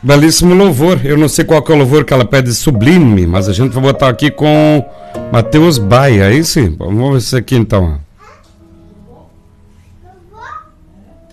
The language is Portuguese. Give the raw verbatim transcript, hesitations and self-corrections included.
Belíssimo louvor. Eu não sei qual que é o louvor que ela pede, Sublime, mas a gente vai botar aqui com Mateus Baia, é isso? Vamos ver isso aqui então.